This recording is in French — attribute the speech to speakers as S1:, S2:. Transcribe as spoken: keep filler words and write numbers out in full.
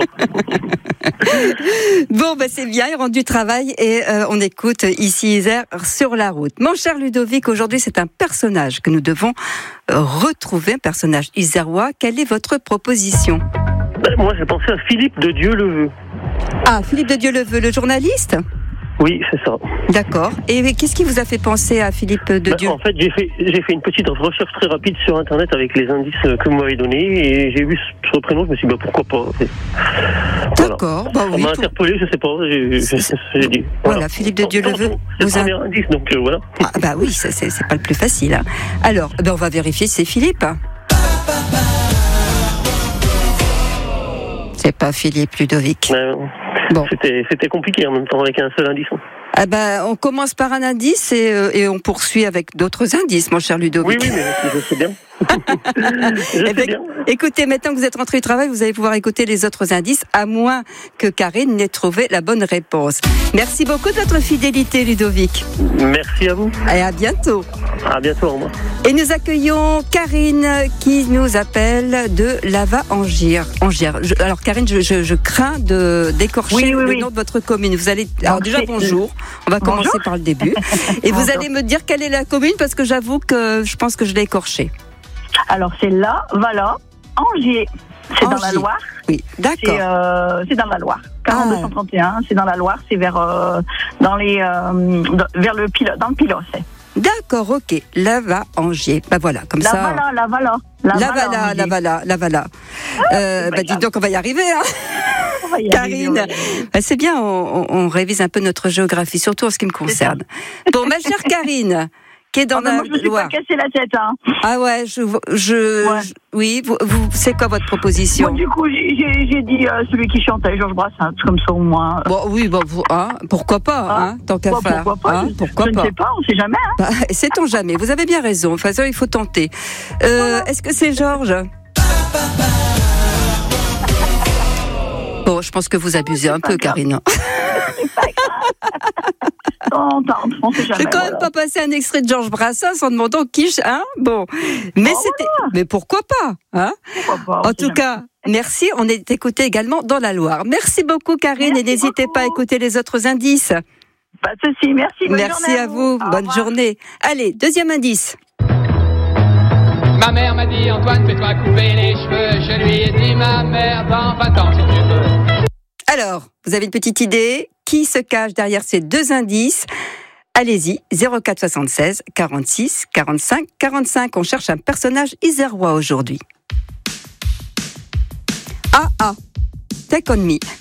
S1: Bon, bah c'est bien, il rentre du travail et euh, on écoute ici Isère sur la route. Mon cher Ludovic, aujourd'hui c'est un personnage que nous devons euh, retrouver, un personnage isérois. Quelle est votre proposition ?
S2: Ben, moi j'ai pensé à Philippe de Dieuleveux.
S1: Ah, Philippe de Dieuleveux, le journaliste ?
S2: Oui, c'est ça.
S1: D'accord. Et qu'est-ce qui vous a fait penser à Philippe de
S2: Ben,
S1: Dieu ?
S2: en fait, j'ai fait, j'ai fait une petite recherche très rapide sur Internet avec les indices que vous m'avez donnés et j'ai vu ce prénom, je me suis dit, bah, pourquoi pas. Voilà.
S1: D'accord, bah oui.
S2: Ça m'a
S1: tout...
S2: interpellé, je sais pas, j'ai, j'ai, j'ai dit.
S1: Voilà,
S2: Voilà.
S1: Philippe de Dieuleveux.
S2: C'est
S1: Vous
S2: le
S1: a...
S2: premier indice, donc euh, voilà.
S1: Ah, bah oui, ça, c'est, c'est pas le plus facile. Hein. Alors, ben, on va vérifier si c'est Philippe. C'est pas Philippe, Ludovic.
S2: Euh,
S1: Bon.
S2: C'était, c'était compliqué en même temps avec un seul indice.
S1: Ah ben, on commence par un indice et, euh, et on poursuit avec d'autres indices, mon cher Ludovic.
S2: Oui, oui, mais je, je sais bien. je
S1: eh
S2: sais
S1: ben,
S2: bien.
S1: Écoutez, maintenant que vous êtes rentré du travail, vous allez pouvoir écouter les autres indices, à moins que Karine n'ait trouvé la bonne réponse. Merci beaucoup de votre fidélité, Ludovic.
S2: Merci à vous.
S1: Et à bientôt.
S2: À bientôt, au revoir.
S1: Et nous accueillons Karine qui nous appelle de Lava-Angire. Angire. Je, alors Karine, je, je, je crains de d'écorcher
S3: oui, oui,
S1: le
S3: oui.
S1: nom de votre commune. Vous allez. Alors
S3: Donc,
S1: déjà
S3: c'est...
S1: bonjour. On va
S3: bonjour.
S1: commencer par le début. Et vous
S3: Bonjour.
S1: allez me dire quelle est la commune parce que j'avoue que je pense que je l'ai écorché.
S3: Alors c'est là, voilà, Angers. C'est
S1: Angers.
S3: dans la Loire.
S1: Oui, d'accord.
S3: C'est, euh, c'est dans la Loire. quarante-deux cent trente et un, c'est dans la Loire. C'est vers euh, dans les euh, vers le Pilos, dans le Pilos. C'est.
S1: D'accord, ok. Lava-Angers. Bah voilà, comme
S3: la
S1: ça.
S3: Vala, la Vala,
S1: la Vala, la Vala, la Vala. Euh, bah dis donc, on va y arriver, hein.
S3: On va y
S1: Karine,
S3: arriver, oui.
S1: bah, c'est bien, on, on révise un peu notre géographie, surtout en ce qui me concerne. Bon, ma chère Karine, qui est dans
S3: Ah, ben
S1: la
S3: moi, je me suis
S1: Loire.
S3: pas cassé la tête, hein.
S1: Ah ouais, je, je,
S3: Ouais.
S1: je- oui, vous, vous, c'est quoi votre proposition?
S3: Moi, du coup, j'ai, j'ai, j'ai dit euh, celui qui chantait, Georges Brassens, comme ça au moins.
S1: Bon, oui, bon, vous, hein, pourquoi pas,
S3: Ah,
S1: hein, tant qu'à
S3: Bah,
S1: faire.
S3: pourquoi pas
S1: Hein,
S3: Je,
S1: pourquoi
S3: je
S1: pas.
S3: ne sais pas, on sait jamais. Hein.
S1: Bah, sait-on jamais, vous avez bien raison, de toute façon, il faut tenter. Euh,
S3: Voilà.
S1: Est-ce que c'est Georges? Bon, je pense que vous abusez un peu,
S3: grave.
S1: Karine.
S3: C'est pas grave. On tente, on sait
S1: Je
S3: jamais.
S1: vais quand même
S3: voilà.
S1: pas passer un extrait de Georges Brassens en demandant qui, je- hein, bon. Mais
S3: Oh,
S1: c'était, mais pourquoi pas, hein?
S3: Pourquoi pas, on
S1: En
S3: sait
S1: tout
S3: jamais.
S1: cas, merci. On est écouté également dans la Loire. Merci beaucoup, Karine,
S3: Merci
S1: et n'hésitez
S3: beaucoup.
S1: pas à écouter les autres indices.
S3: Pas de souci, merci. Bonne
S1: Merci
S3: journée
S1: à vous.
S3: Au
S1: Bonne
S3: revoir.
S1: journée. Allez, deuxième indice.
S4: Ma mère m'a dit Antoine, fais-toi couper les cheveux. Je lui ai dit ma mère dans vingt ans si tu veux.
S1: Alors, vous avez une petite idée? Qui se cache derrière ces deux indices? Allez-y, zéro quatre soixante-seize quarante-six quarante-cinq quarante-cinq. On cherche un personnage isérois aujourd'hui. Ah ah, Take on me.